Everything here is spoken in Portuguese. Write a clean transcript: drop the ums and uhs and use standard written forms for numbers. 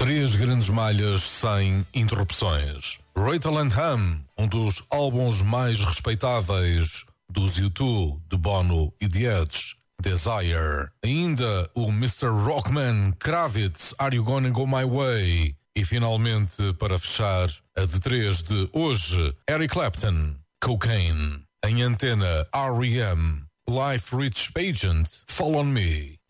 Três grandes malhas sem interrupções. Rachel and Hum, um dos álbuns mais respeitáveis dos U2, de Bono e The Edge. Desire. Ainda o Mr. Rockman, Kravitz, Are You Gonna Go My Way? E finalmente, para fechar, a de 3 de hoje, Eric Clapton, Cocaine. Em antena, R.E.M., Life Rich Pageant, Fall On Me.